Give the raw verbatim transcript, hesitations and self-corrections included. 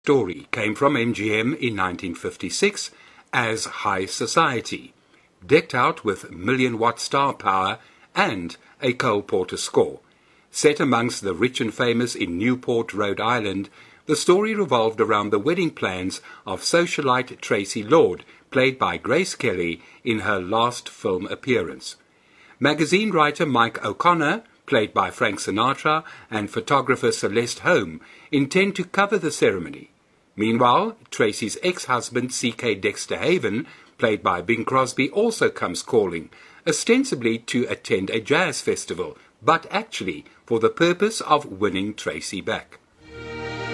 Story came from M G M in nineteen fifty-six as High Society, decked out with million-watt star power and a Cole Porter score. Set amongst the rich and famous in Newport, Rhode Island, the story revolved around the wedding plans of socialite Tracy Lord, played by Grace Kelly in her last film appearance. Magazine writer Mike O'Connor, played by Frank Sinatra, and photographer Celeste Holm intend to cover the ceremony. Meanwhile, Tracy's ex-husband C K Dexter Haven, played by Bing Crosby, also comes calling, ostensibly to attend a jazz festival, but actually for the purpose of winning Tracy back.